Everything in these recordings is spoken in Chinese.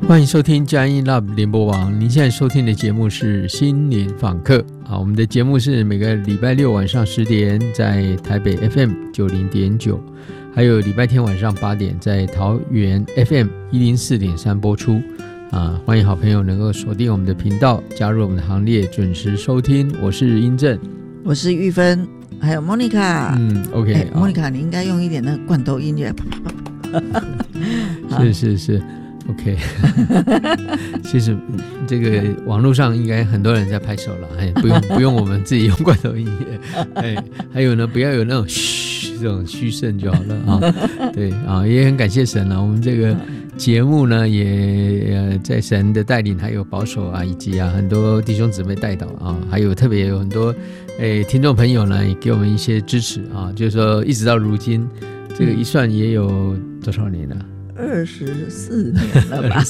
欢迎收听佳音 Love 联播网，您现在收听的节目是心灵访客。我们的节目是每个礼拜六晚上10点在台北 FM 90.9，还有礼拜天晚上8点在桃园 FM 104.3播出。欢迎好朋友能够锁定我们的频道，加入我们的行列，准时收听。我是英正， 我是玉芬，还有 Monica。 OK， Monica， 你应该用一点那个罐头音乐。 是。OK， 其实这个网络上应该很多人在拍手了，不用我们自己用罐头音乐，还有呢，不要有那种这种嘘声就好了啊。对啊，也很感谢神啊，我们这个节目呢也在神的带领还有保守以及很多弟兄姊妹带导还有特别有很多听众朋友呢也给我们一些支持就是说一直到如今这个一算也有多少年了 ？24年了吧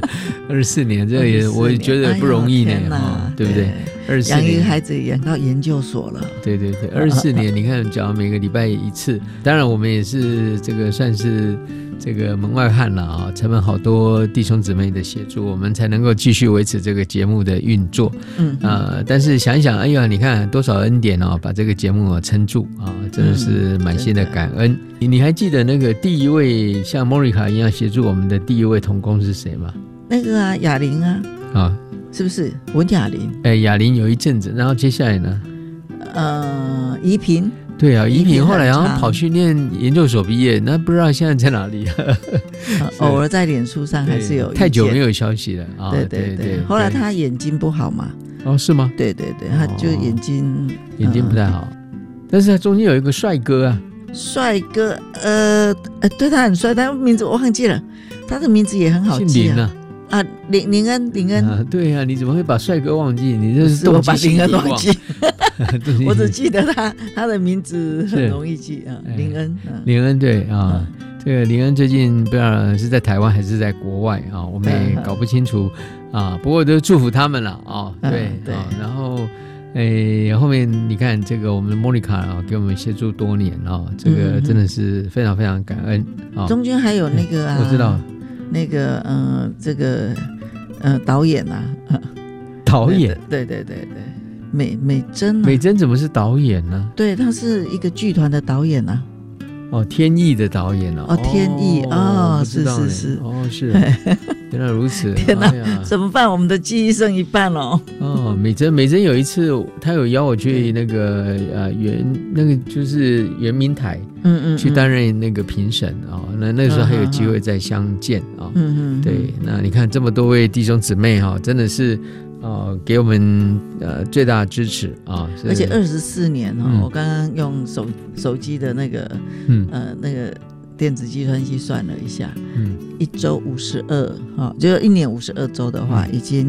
？24年，这也我觉得不容易呢，对不对？24年养育孩子养到研究所了， 对，24年，你看，只要每个礼拜一次，当然我们也是这个算是这个门外汉了承蒙好多弟兄姊妹的协助，我们才能够继续维持这个节目的运作。但是想一想，哎呀，你看多少恩典把这个节目撑住真的是满心的感恩。你还记得那个第一位像 Monica 一样协助我们的第一位同工是谁吗？ 那个雅玲是不是文雅玲？ 雅玲有一阵子，然后接下来呢？ 怡萍。 对啊，怡萍后来好像跑去念研究所毕业，那不知道现在在哪里偶尔在脸书上还是有， 太久没有消息了对。 后来他眼睛不好嘛？ 是吗？ 对，他就眼睛不太好，但是他中间有一个帅哥帅哥对，他很帅，但名字我忘记了，他的名字也很好记林恩对啊，你怎么会把帅哥忘记？你这是我把林恩忘记我只记得他的名字很容易记林恩对这个林恩最近不知道是在台湾还是在国外我们也搞不清楚不过都祝福他们了对，然后后面你看这个我们的 Monica 给我们协助多年这个真的是非常非常感恩中间还有那个我知道那个这个导演导演对美珍美珍怎么是导演呢？ 对，他是一个剧团的导演天意的导演天意是是原来如此天哪怎么办？我们的记忆剩一半了美珍有一次他有邀我去那个那个就是圆明台去担任那个评审那个时候还有机会再相见对，那你看这么多位弟兄姊妹真的是给我们最大的支持而且24年我刚刚用手机的那个那个电子计算机算了一下一周52就是一年52周的话已经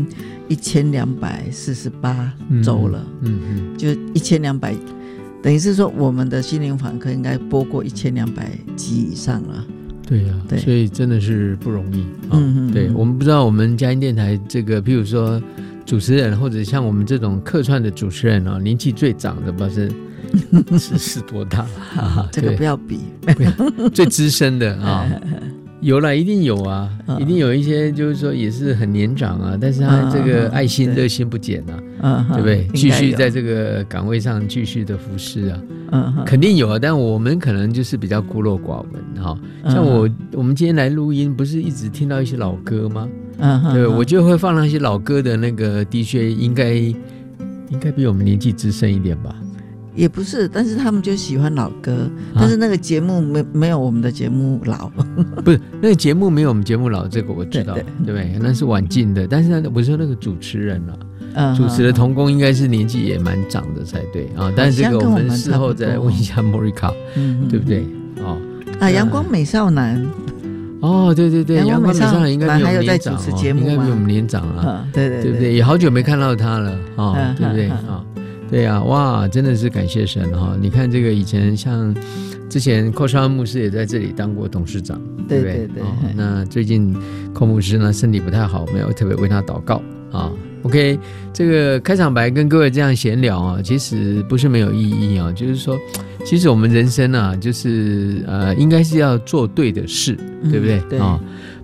1248周了就1200，等于是说我们的心灵访客应该播过1200集以上了。 对啊，所以真的是不容易对，我们不知道我们佳音电台这个譬如说主持人或者像我们这种客串的主持人年纪最长的不知道是多大这个不要比最资深的有啦，一定有一定有一些就是说也是很年长但是他这个爱心热心不减对不对？继续在这个岗位上继续的服侍肯定有但我们可能就是比较孤陋寡闻像我们今天来录音不是一直听到一些老歌吗？对，我就会放那些老歌的那个的确应该比我们年纪资深一点吧。 也不是，但是他们就喜欢老歌但是那个节目没有我们的节目老不是那个节目没有我们节目老，这个我知道对不对？那是晚进的，但是我说那个主持人主持的同工应该是年纪也蛮长的才对但是这个我们事后再问一下 Monica 对不对阳光美少男对，阳光美少男应该比我们年长应该比我们年长对不对？也好久没看到他了对不对对啊，哇，真的是感谢神你看这个以前像之前寇绍恩牧师也在这里当过董事长对不对？那最近寇牧师呢身体不太好，我们要特别为他祷告OK， 这个开场白跟各位这样闲聊其实不是没有意义就是说其实我们人生就是应该是要做对的事对不对？ 对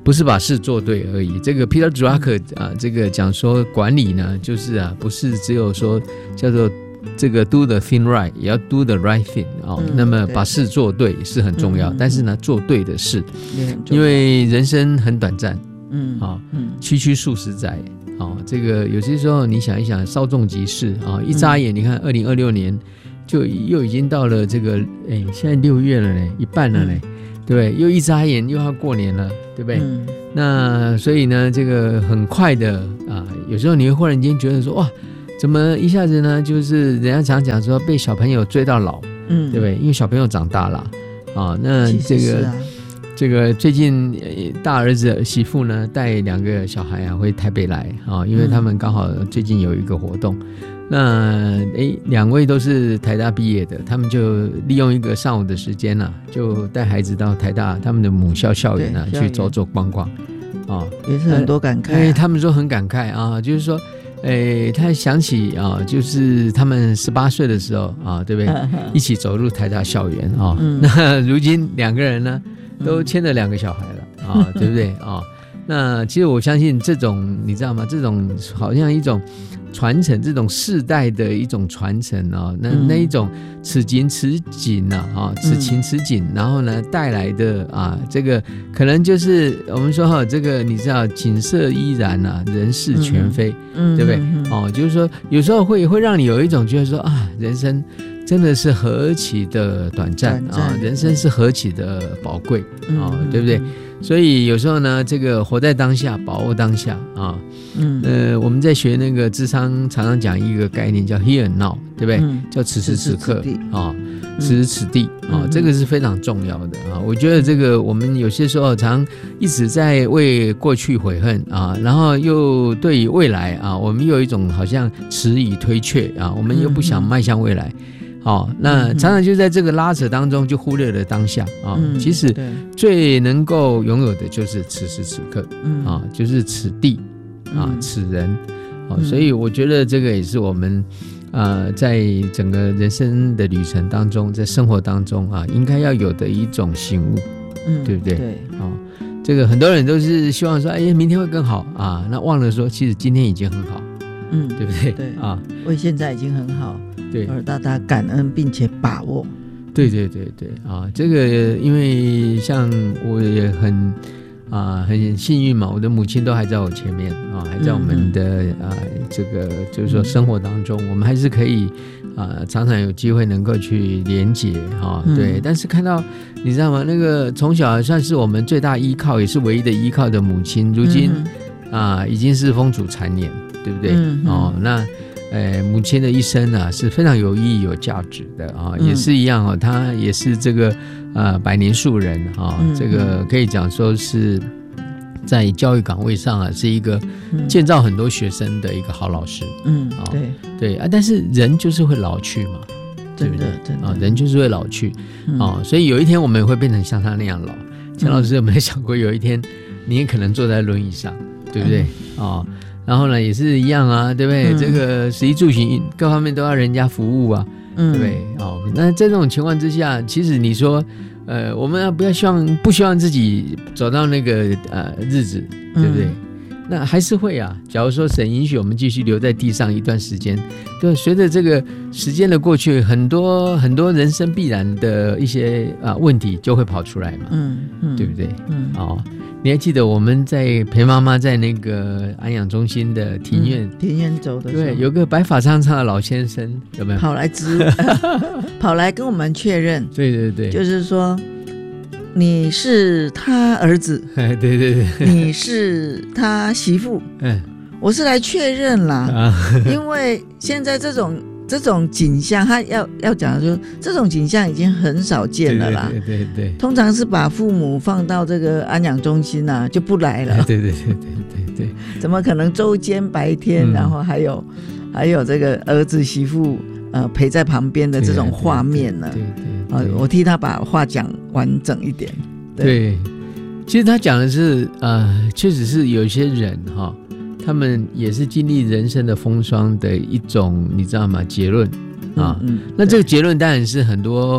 不是把事做对而已。这个 Peter Drucker 这个讲说管理呢，就是不是只有说叫做这个 do the thing right， 也要 do the right thing 那么把事做对是很重要，但是呢，做对的事，因为人生很短暂，区区数十载。这个有些时候你想一想，稍纵即逝一眨眼，你看2026年就又已经到了这个现在6月了呢，一半了呢，对不对？又一眨眼又要过年了，对不对？那所以呢，这个很快的有时候你会忽然间觉得说，哇，怎么一下子呢？就是人家常讲说被小朋友追到老，对不对？因为小朋友长大了那这个最近大儿子媳妇呢带2个小孩回台北来因为他们刚好最近有一个活动，那2位都是台大毕业的，他们就利用一个上午的时间就带孩子到台大他们的母校校园去走走逛逛也是很多感慨他们说很感慨就是说他想起就是他们18岁的时候对不对？一起走入台大校园那如今2个人呢都牵了2个小孩了对不对那其实我相信这种你知道吗？这种好像一种传承，这种世代的一种传承那一种此情此景此情此景，然后呢带来的这个可能就是我们说这个你知道景色依然人事全非，对不对？就是说有时候会让你有一种觉得说人生真的是何其的短暂人生是何其的宝贵对不对？所以有时候呢，这个活在当下，把握当下我们在学那个諮商常常讲一个概念叫 here and now， 对不对？叫此时此刻此时此地这个是非常重要的我觉得这个我们有些时候常一直在为过去悔恨然后又对于未来我们又有一种好像迟疑推却我们又不想迈向未来。那常常就在这个拉扯当中就忽略了当下其实最能够拥有的就是此时此刻就是此地此人所以我觉得这个也是我们在整个人生的旅程当中，在生活当中应该要有的一种醒悟对不对？对这个很多人都是希望说明天会更好那忘了说其实今天已经很好对不对？ 对为现在已经很好对，而大家感恩并且把握。 对这个因为像我也很幸运嘛，我的母亲都还在我前面还在我们的这个就是说生活当中，我们还是可以常常有机会能够去连结对。但是看到你知道吗？那个从小算是我们最大依靠，也是唯一的依靠的母亲，如今已经是风烛残年，对不对？那母亲的一生是非常有意义有价值的也是一样她也是这个百年树人这个可以讲说是在教育岗位上是一个建造很多学生的一个好老师对但是人就是会老去嘛，对不对？人就是会老去所以有一天我们也会变成像他那样老。钱老师有没有想过有一天你也可能坐在轮椅上，对不对？然后呢也是一样对不对？这个食衣住行各方面都要人家服务对不对？那在这种情况之下，其实你说我们不希望自己走到那个日子，对不对？那还是会假如说神允许我们继续留在地上一段时间，对，随着这个时间的过去，很多人生必然的一些问题就会跑出来嘛，对不对？你还记得我们在陪妈妈在那个安养中心的庭院走的时候， 对，有个白发苍苍的老先生，有没有跑来跟我们确认？ 对， 就是说你是他儿子， 对， 你是他媳妇，我是来确认啦，因为现在这种景象，他要讲的就是这种景象已经很少见了啦。对，通常是把父母放到这个安养中心就不来了。对，怎么可能周间白天，然后还有这个儿子媳妇陪在旁边的这种画面呢？对，我替他把话讲完整一点。 对，其实他讲的是确实是有些人他们也是经历人生的风霜的一种，你知道吗？结论那这个结论当然是很多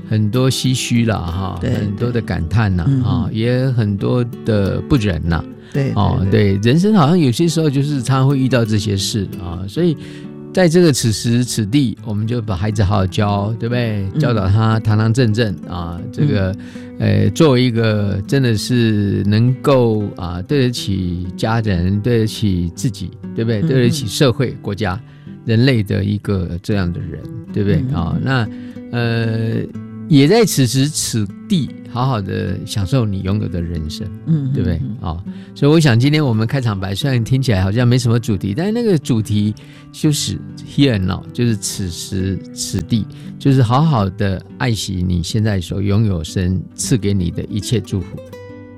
很多唏嘘啦哈，很多的感叹呐啊，也很多的不忍呐。对，人生好像有些时候就是常常会遇到这些事啊，所以在这个此时此地，我们就把孩子好好教，对不对？教导他堂堂正正啊，这个作为一个真的是能够啊对得起家人，对得起自己，对不对？对得起社会、国家、人类的一个这样的人，对不对啊？那也在此时此地好好的享受你拥有的人生，对不对啊？所以我想今天我们开场白虽然听起来好像没什么主题，但是那个主题就是 here and now， 就是此时此地，就是好好的爱惜你现在所拥有神赐给你的一切祝福。